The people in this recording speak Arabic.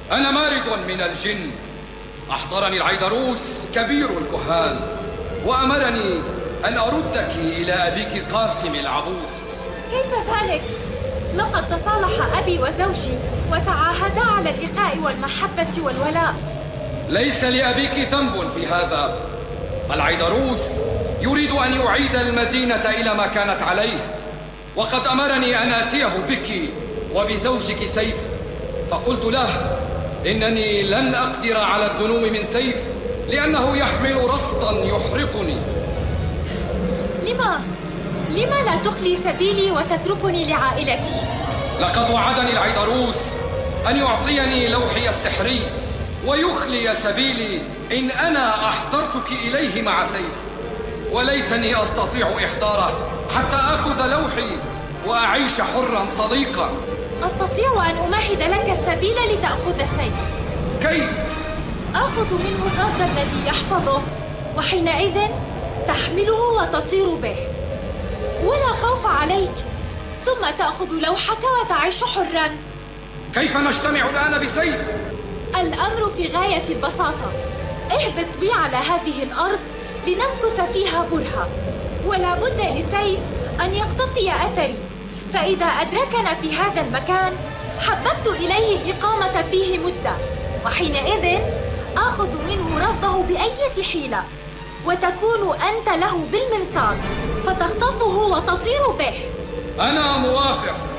أنا مارد من الجن. أحضرني العيدروس كبير الكهان وأمرني أن أردك إلى أبيك قاسم العبوس. كيف ذلك؟ لقد تصالح أبي وزوجي وتعاهدا على الإخاء والمحبة والولاء. ليس لأبيك ذنب في هذا. العيدروس يريد أن يعيد المدينة إلى ما كانت عليه، وقد أمرني أن آتيه بك وبزوجك سيف، فقلت له إنني لن أقدر على الدنو من سيف لأنه يحمل رصدا يحرقني. لما لا تخلي سبيلي وتتركني لعائلتي؟ لقد وعدني العيدروس أن يعطيني لوحي السحري ويخلي سبيلي إن أنا أحضرتك إليه مع سيف، وليتني أستطيع إحضاره حتى أخذ لوحي وأعيش حرا طليقا. أستطيع أن أمهد لك السبيل لتأخذ سيف. كيف؟ آخذ منه الرصد الذي يحفظه، وحينئذ تحمله وتطير به ولا خوف عليك، ثم تأخذ لوحك وتعيش حرا. كيف نجتمع الآن بسيف؟ الأمر في غاية البساطة. اهبط بي على هذه الأرض لنمكث فيها برهة، ولا بد لسيف أن يقتفي أثري، فإذا أدركنا في هذا المكان حببت إليه الإقامة فيه مدة، وحينئذ آخذ منه رصده بأية حيلة، وتكون أنت له بالمرصاد فتخطفه وتطير به. أنا موافق.